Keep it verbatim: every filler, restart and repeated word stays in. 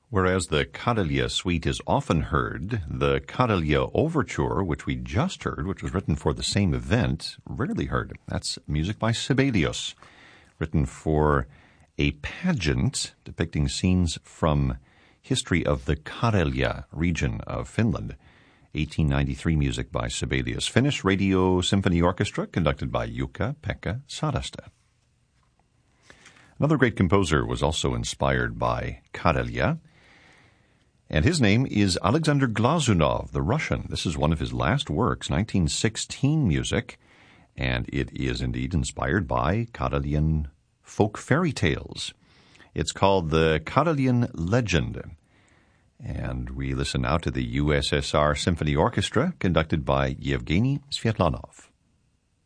Whereas the Karelia Suite is often heard, the Karelia Overture, which we just heard, which was written for the same event, rarely heard. That's music by Sibelius, written for a pageant depicting scenes from history of the Karelia region of Finland. eighteen ninety-three music by Sibelius. Finnish Radio Symphony Orchestra, conducted by Jukka-Pekka Saraste. Another great composer was also inspired by Karelia, and his name is Alexander Glazunov, the Russian. This is one of his last works, nineteen sixteen music, and it is indeed inspired by Karelian folk fairy tales. It's called the Karelian Legend, and we listen now to the U S S R Symphony Orchestra, conducted by Yevgeny Svetlanov.